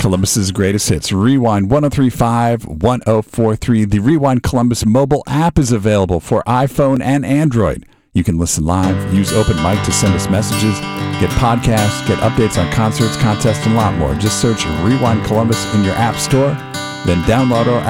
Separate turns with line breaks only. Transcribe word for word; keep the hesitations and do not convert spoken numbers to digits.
Columbus's greatest hits. Rewind one oh three point five, one oh four point three. The Rewind Columbus mobile app is available for iPhone and Android. You can listen live, use Open Mic to send us messages, get podcasts, get updates on concerts, contests, and a lot more. Just search Rewind Columbus in your app store, then download our